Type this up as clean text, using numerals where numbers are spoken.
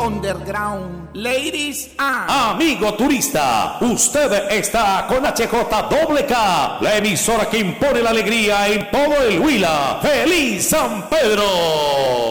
underground. Ladies and... Amigo turista, usted está con HJWK, la emisora que impone la alegría en todo el Huila. ¡Feliz San Pedro!